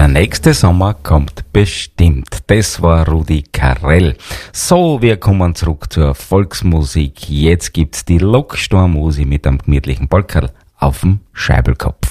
Der nächste Sommer kommt bestimmt. Das war Rudi Carrell. So, wir kommen zurück zur Volksmusik. Jetzt gibt's die Lokstormusi mit einem gemütlichen Polkerl auf dem Scheibelkopf.